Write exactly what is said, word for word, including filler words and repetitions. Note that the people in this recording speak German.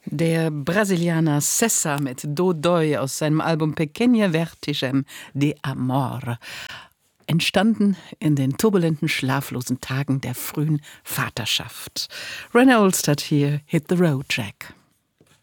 Der Brasilianer Cessa mit Do Doi aus seinem Album Pequena Vertigem de Amor. Entstanden in den turbulenten, schlaflosen Tagen der frühen Vaterschaft. René Olstad hier, Hit the Road Jack.